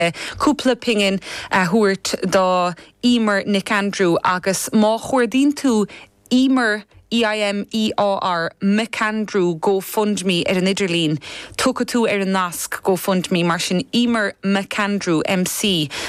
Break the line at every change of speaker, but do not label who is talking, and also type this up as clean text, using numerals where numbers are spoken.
cúpla pingin a thuairt dá Emer Nick Andrew agus má chuirdín tú Emer EIMER McAndrew GoFundMe an Idirlín. Tucha tú an nasc GoFundMe mar sin Emer McAndrew MC